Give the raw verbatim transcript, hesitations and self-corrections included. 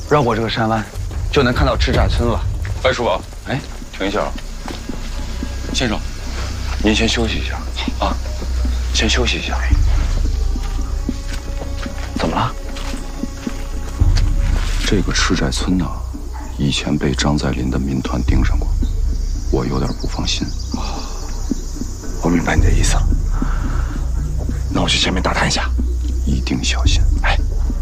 绕过这个山湾，就能看到赤寨村了。 哎，叔宝，哎，停一下，先生，您先休息一下啊，先休息一下。 怎么了？ 这个赤寨村呢，以前被张在林的民团盯上过，我有点不放心。 我明白你的意思了，那我去前面打探一下， 一定小心。 哎。